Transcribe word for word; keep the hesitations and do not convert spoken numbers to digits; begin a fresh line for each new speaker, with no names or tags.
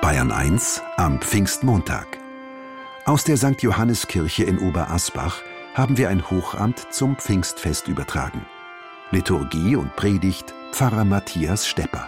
Bayern eins am Pfingstmontag. Aus der Sankt Johanniskirche in Oberasbach haben wir ein Hochamt zum Pfingstfest übertragen. Liturgie und Predigt Pfarrer Matthias Stepper.